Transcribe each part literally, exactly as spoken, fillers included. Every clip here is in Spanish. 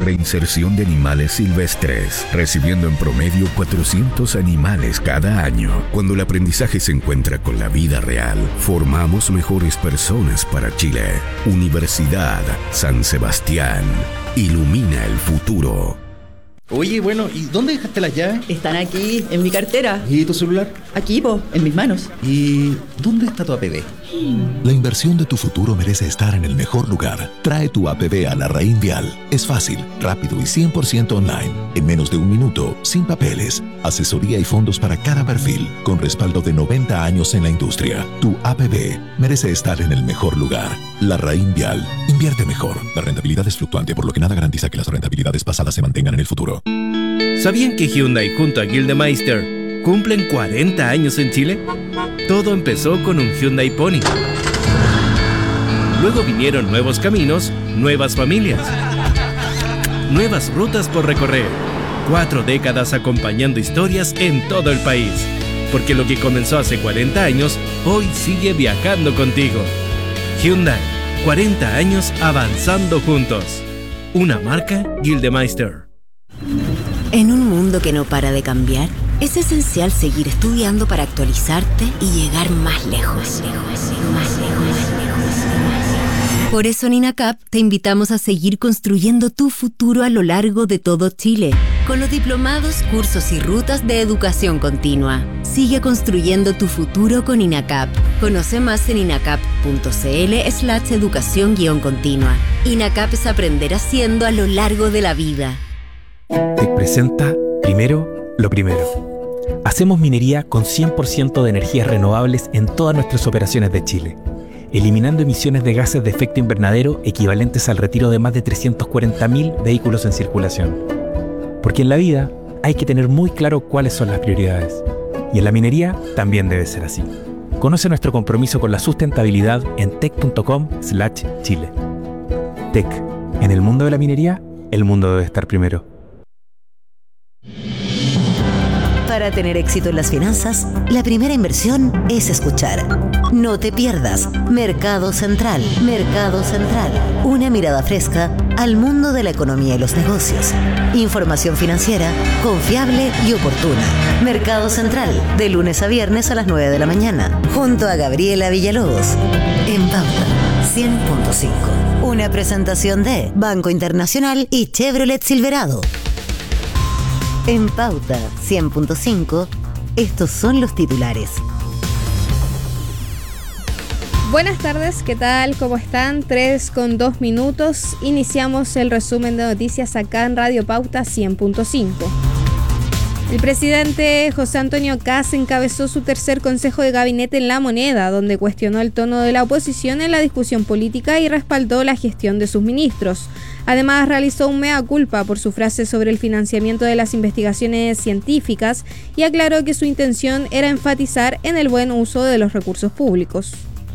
reinserción de animales silvestres, recibiendo en promedio cuatrocientos animales cada año. Cuando el aprendizaje se encuentra con la vida real, formamos mejores personas para Chile. Universidad San Sebastián. Ilumina el futuro. Oye, bueno, ¿y dónde dejaste las llaves? Están aquí, en mi cartera. ¿Y tu celular? Aquí, po, en mis manos. ¿Y dónde está tu A P B? La inversión de tu futuro merece estar en el mejor lugar. Trae tu A P B a la Larraín Vial. Es fácil, rápido y cien por ciento online. En menos de un minuto, sin papeles. Asesoría y fondos para cada perfil, con respaldo de noventa años en la industria. Tu A P B merece estar en el mejor lugar. Larraín Vial. Invierte mejor. La rentabilidad es fluctuante, por lo que nada garantiza que las rentabilidades pasadas se mantengan en el futuro. ¿Sabían que Hyundai junto a Gildemeister cumplen cuarenta años en Chile? Todo empezó con un Hyundai Pony. Luego vinieron nuevos caminos, nuevas familias, nuevas rutas por recorrer. Cuatro décadas acompañando historias en todo el país. Porque lo que comenzó hace cuarenta años, hoy sigue viajando contigo. Hyundai, cuarenta años avanzando juntos. Una marca Gildemeister. En un mundo que no para de cambiar, es esencial seguir estudiando para actualizarte y llegar más lejos. Más lejos, más lejos. Por eso en INACAP te invitamos a seguir construyendo tu futuro a lo largo de todo Chile, con los diplomados, cursos y rutas de educación continua. Sigue construyendo tu futuro con INACAP. Conoce más en inacap.cl slash educación guión continua. INACAP es aprender haciendo a lo largo de la vida. Te presenta Primero lo Primero. Hacemos minería con cien por ciento de energías renovables en todas nuestras operaciones de Chile, eliminando emisiones de gases de efecto invernadero equivalentes al retiro de más de trescientos cuarenta mil vehículos en circulación. Porque en la vida hay que tener muy claro cuáles son las prioridades. Y en la minería también debe ser así. Conoce nuestro compromiso con la sustentabilidad en tec.com slash chile. Tec. En el mundo de la minería, el mundo debe estar primero. Para tener éxito en las finanzas, la primera inversión es escuchar. No te pierdas Mercado Central. Mercado Central. Una mirada fresca al mundo de la economía y los negocios. Información financiera confiable y oportuna. Mercado Central, de lunes a viernes a las nueve de la mañana, junto a Gabriela Villalobos. En Pauta cien punto cinco. Una presentación de Banco Internacional y Chevrolet Silverado. En Pauta cien punto cinco, estos son los titulares. Buenas tardes, ¿qué tal? ¿Cómo están? tres con dos minutos. Iniciamos el resumen de noticias acá en Radio Pauta cien punto cinco. El presidente José Antonio Kast encabezó su tercer consejo de gabinete en La Moneda, donde cuestionó el tono de la oposición en la discusión política y respaldó la gestión de sus ministros. Además, realizó un mea culpa por su frase sobre el financiamiento de las investigaciones científicas y aclaró que su intención era enfatizar en el buen uso de los recursos públicos.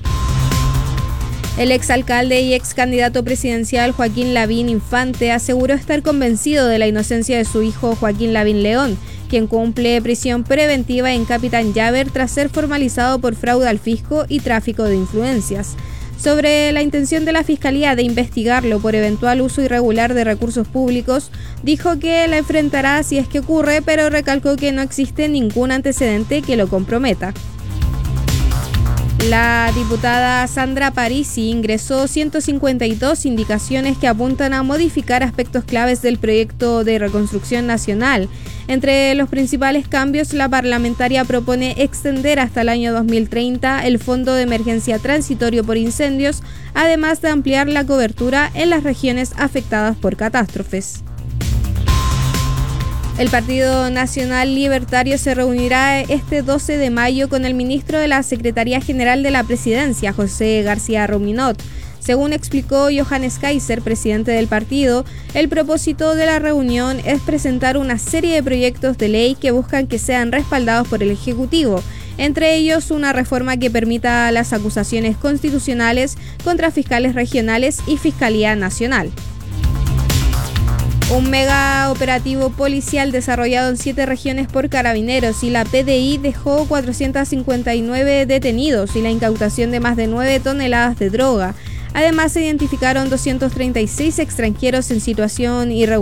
El exalcalde y ex candidato presidencial Joaquín Lavín Infante aseguró estar convencido de la inocencia de su hijo Joaquín Lavín León, quien cumple prisión preventiva en Capitán Llaver tras ser formalizado por fraude al fisco y tráfico de influencias. Sobre la intención de la Fiscalía de investigarlo por eventual uso irregular de recursos públicos, dijo que la enfrentará si es que ocurre, pero recalcó que no existe ningún antecedente que lo comprometa. La diputada Sandra Parisi ingresó ciento cincuenta y dos indicaciones que apuntan a modificar aspectos claves del proyecto de reconstrucción nacional. Entre los principales cambios, la parlamentaria propone extender hasta el año dos mil treinta el Fondo de Emergencia Transitorio por Incendios, además de ampliar la cobertura en las regiones afectadas por catástrofes. El Partido Nacional Libertario se reunirá este doce de mayo con el ministro de la Secretaría General de la Presidencia, José García Ruminot. Según explicó Johannes Kaiser, presidente del partido, el propósito de la reunión es presentar una serie de proyectos de ley que buscan que sean respaldados por el Ejecutivo, entre ellos una reforma que permita las acusaciones constitucionales contra fiscales regionales y Fiscalía Nacional. Un mega operativo policial desarrollado en siete regiones por Carabineros y la P D I dejó cuatrocientos cincuenta y nueve detenidos y la incautación de más de nueve toneladas de droga. Además, se identificaron doscientos treinta y seis extranjeros en situación irregular